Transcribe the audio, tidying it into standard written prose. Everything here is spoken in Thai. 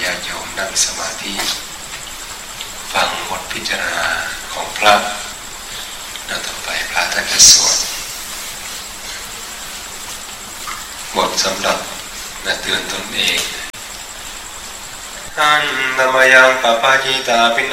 าติโยมนั่งสมาธิฟังบทพิจารณาของพระต่อไปพระท่านจะสวดบทสำหรับเตือนตนเองอันตมยังปปาจิตาปิ